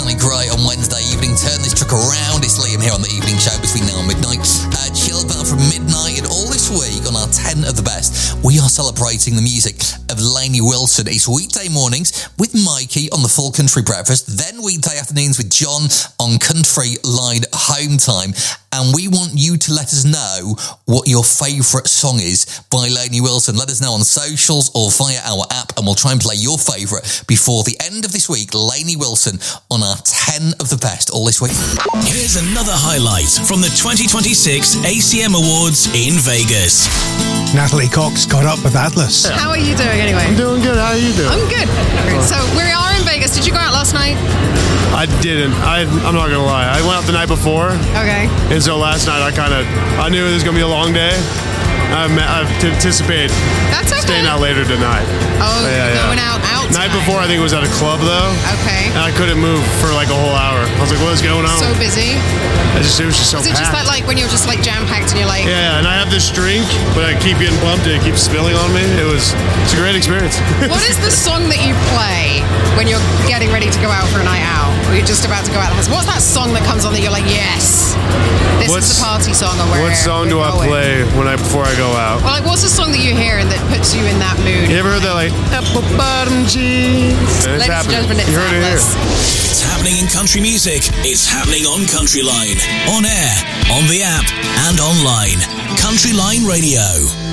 Johnny Gray on Wednesday evening. Turn this truck around. It's Liam here on the evening show between now and midnight. Chilled out from midnight, and all this week on our 10 of the best, we are celebrating the music of Lainey Wilson. It's weekday mornings with Mikey on the Full Country Breakfast, then weekday afternoons with John on Country Line Home Time. And we want you to let us know what your favourite song is by Lainey Wilson. Let us know on socials or via our app, and we'll try and play your favourite before the end of this week. Lainey Wilson on our 10 of the best all this week. Here's another highlight from the 2026 ACM Awards in Vegas. Natalie Cox caught up with Atlas. How are you doing anyway? I'm doing good. How are you doing? I'm good. So we are in Vegas. Did you go out last night? I didn't. I'm not going to lie. I went out the night before. Okay. And so last night I knew it was going to be a long day. I anticipate staying out later tonight. Oh, going out Night tonight. before, I think it was at a club, though. Okay. And I couldn't move for like a whole hour. I was like, what is going on? So busy. It was just so Is it just packed. that, like, when you're just, like, jam-packed and you're like... Yeah, and I have this drink, but I keep getting bumped and it keeps spilling on me. It's a great experience. What is the song that you play when you're getting ready to go out for a night out? Or you're just about to go out of the house? What's that song that comes on that you're like, yes, this is the party song? Or What song do I play before I go out? Well, like, what's the song that you hear and that puts you in that mood? You ever heard that, like, apple bottom jeans? Ladies and gentlemen, it's Atlas. It's happening in country music. It's happening on Country Line. On air, on the app, and online. Country Line Radio.